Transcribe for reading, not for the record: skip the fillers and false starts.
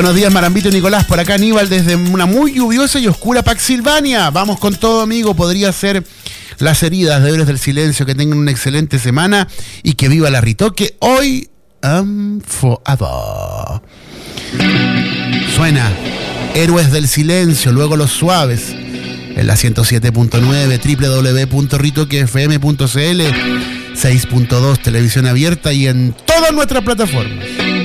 Buenos días, Marambito y Nicolás. Por acá Aníbal desde una muy lluviosa y oscura Paxilvania. Vamos con todo, amigo. Podría ser Las Heridas de Héroes del Silencio. Que tengan una excelente semana y que viva la Ritoque hoy and forever. Suena Héroes del Silencio, luego Los Suaves en la 107.9, www.ritoquefm.cl, 6.2 televisión abierta y en todas nuestras plataformas.